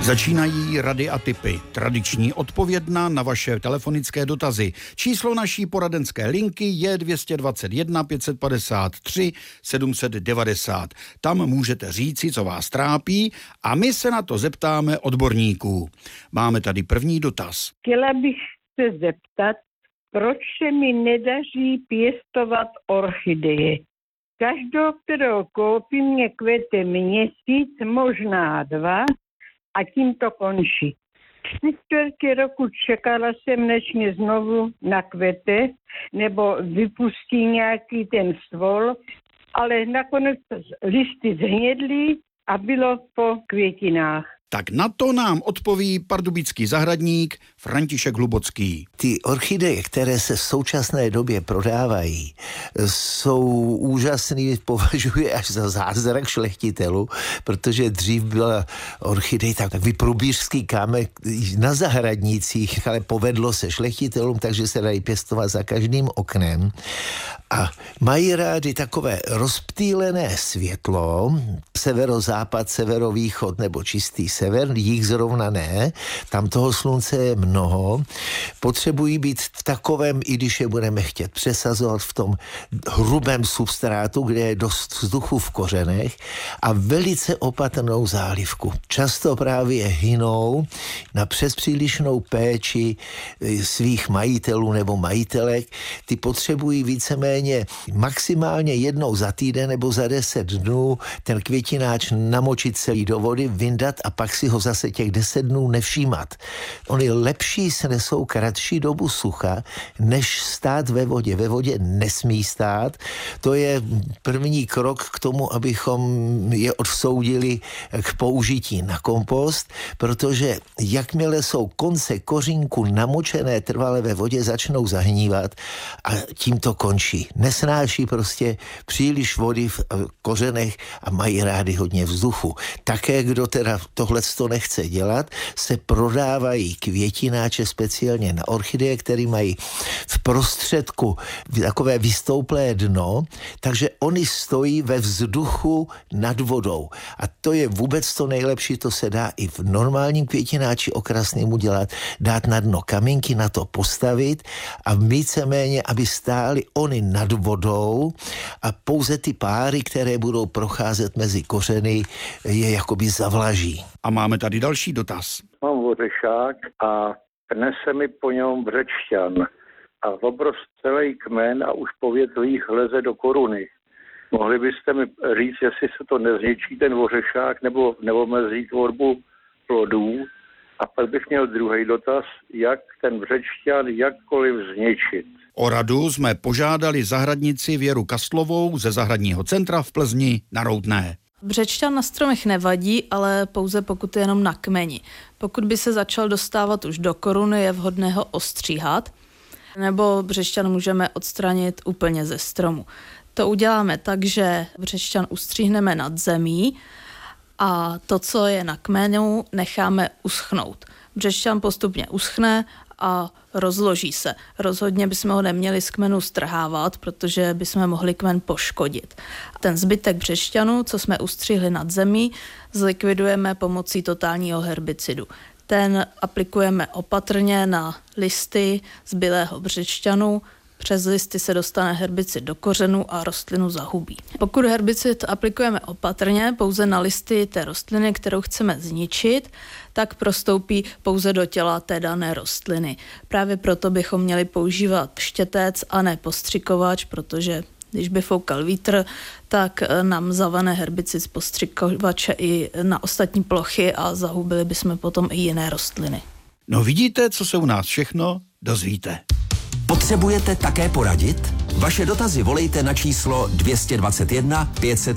Začínají rady a tipy. Tradiční odpovědna na vaše telefonické dotazy. Číslo naší poradenské linky je 221 553 790. Tam můžete říci, co vás trápí, a my se na to zeptáme odborníků. Máme tady první dotaz. Chtěla bych se zeptat, proč se mi nedaří pěstovat orchideje. Každou, kterou koupím, mě kvete měsíc, možná 2, a tím to končí. 3/4 roku čekala jsem, než mě znovu nakvete, nebo vypustí nějaký ten stvol, ale nakonec listy zhnědly a bylo po květinách. Tak na to nám odpoví pardubický zahradník František Hlubocký. Ty orchideje, které se v současné době prodávají, jsou úžasný, považuji až za zázrak šlechtitelů, protože dřív byla orchidej tak vyprůbířský kámen na zahradnících, ale povedlo se šlechtitelům, takže se dají pěstovat za každým oknem. A mají rádi takové rozptýlené světlo, severozápad, severovýchod nebo čistý sever, jich zrovna ne, tam toho slunce je mnoho, potřebují být v takovém, i když je budeme chtět přesazovat, v tom hrubém substrátu, kde je dost vzduchu v kořenech, a velice opatrnou zálivku. Často právě hynou na přespřílišnou péči svých majitelů nebo majitelek. Ty potřebují víceméně maximálně jednou za týden nebo za 10 dnů ten květináč namočit celý do vody, vyndat a pak si ho zase těch 10 dnů nevšímat. Oni lepší snesou kratší dobu sucha, než stát ve vodě. Ve vodě nesmí stát. To je první krok k tomu, abychom je odsoudili k použití na kompost, protože jakmile jsou konce kořínku namočené trvale ve vodě, začnou zahnívat a tím to končí. Nesnáší prostě příliš vody v kořenech a mají rádi hodně vzduchu. Také, kdo teda tohleto nechce dělat, se prodávají květináče speciálně na orchideje, které mají v prostředku takové vystouplé dno, takže oni stojí ve vzduchu nad vodou. A to je vůbec to nejlepší, to se dá i v normálním květináči okrasným udělat, dát na dno kamínky, na to postavit a víceméně, aby stály oni nad vodou a pouze ty páry, které budou procházet mezi kořeny, je jakoby zavlaží. A máme tady další dotaz. Mám ořešák a pne se mi po něm břečťan a obrost celý kmen a už po větvích leze do koruny. Mohli byste mi říct, jestli se to nezničí ten ořešák nebo neomezí tvorbu plodů? A pak bych měl druhý dotaz, jak ten břečťan jakkoliv zničit. O radu jsme požádali zahradnici Věru Kastlovou ze Zahradního centra v Plzni na Roudné. Břečťan na stromech nevadí, ale pouze pokud je jenom na kmeni. Pokud by se začal dostávat už do koruny, je vhodné ho ostříhat, nebo břečťan můžeme odstranit úplně ze stromu. To uděláme tak, že břečťan ustříhneme nad zemí a to, co je na kmenu, necháme uschnout. Břečťan postupně uschne a rozloží se. Rozhodně bychom ho neměli z kmenu strhávat, protože bychom mohli kmen poškodit. Ten zbytek břečťanu, co jsme ustřihli nad zemí, zlikvidujeme pomocí totálního herbicidu. Ten aplikujeme opatrně na listy zbylého břečťanu. Přes listy se dostane herbicid do kořenu a rostlinu zahubí. Pokud herbicid aplikujeme opatrně pouze na listy té rostliny, kterou chceme zničit, tak prostoupí pouze do těla té dané rostliny. Právě proto bychom měli používat štětec a ne postřikovač, protože když by foukal vítr, tak nám zavane herbicid z postřikovače i na ostatní plochy a zahubili bychom potom i jiné rostliny. No vidíte, co se u nás všechno dozvíte. Potřebujete také poradit? Vaše dotazy volejte na číslo 221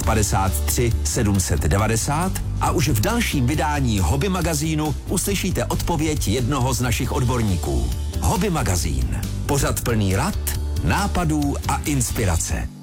553 790 a už v dalším vydání Hobby magazínu uslyšíte odpověď jednoho z našich odborníků. Hobby magazín. Pořad plný rad, nápadů a inspirace.